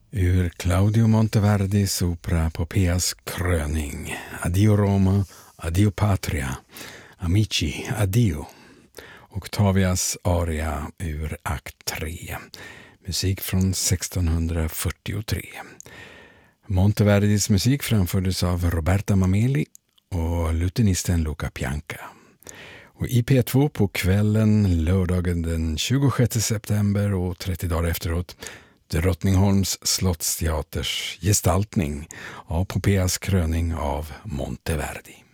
Ur Claudio Monteverdis opera Popeas kröning. Addio Roma, addio patria, amici, addio. Octavias aria ur akt 3. Musik från 1643. Monteverdis musik framfördes av Roberta Mameli och lutenisten Luca Pianca. Och i P2 på kvällen lördagen den 26 september och 30 dagar efteråt Drottningholms slottsteaters gestaltning av Popeas kröning av Monteverdi.